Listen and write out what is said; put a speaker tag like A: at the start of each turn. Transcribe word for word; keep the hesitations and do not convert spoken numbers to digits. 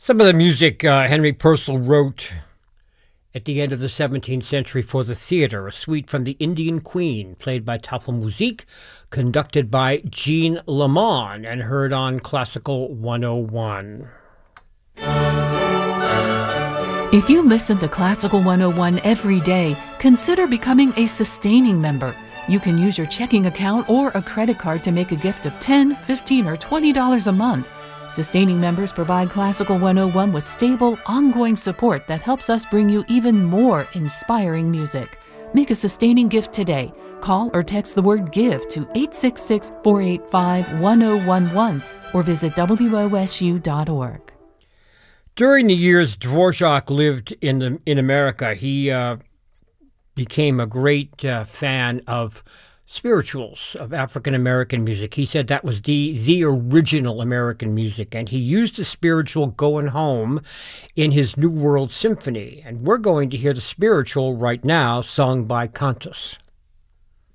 A: Some of the music uh, Henry Purcell wrote at the end of the seventeenth century for the theater, a suite from the Indian Queen, played by Tafelmusik, conducted by Jean Lamont, and heard on Classical one oh one.
B: If you listen to Classical one oh one every day, consider becoming a sustaining member. You can use your checking account or a credit card to make a gift of ten dollars, fifteen dollars, or twenty dollars a month. Sustaining members provide Classical one oh one with stable, ongoing support that helps us bring you even more inspiring music. Make a sustaining gift today. Call or text the word GIVE to eight six six, four eight five, one oh one one or visit W O S U dot org.
A: During the years Dvorak lived in the, in America, he uh, became a great uh, fan of spirituals, of African-American music. He said that was the, the original American music, and he used the spiritual Going Home in his New World Symphony. And we're going to hear the spiritual right now, sung by Cantus.